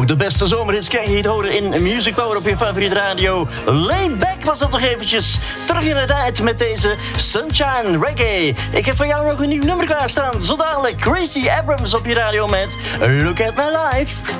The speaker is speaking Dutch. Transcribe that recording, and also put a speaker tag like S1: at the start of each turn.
S1: Ook de beste zomerhits kan je niet horen in Music Power op je favoriete radio. Laid Back was dat nog eventjes. Terug in de tijd met deze Sunshine Reggae. Ik heb voor jou nog een nieuw nummer klaarstaan. Zo dadelijk Gracie Abrams op je radio met Look at My Life.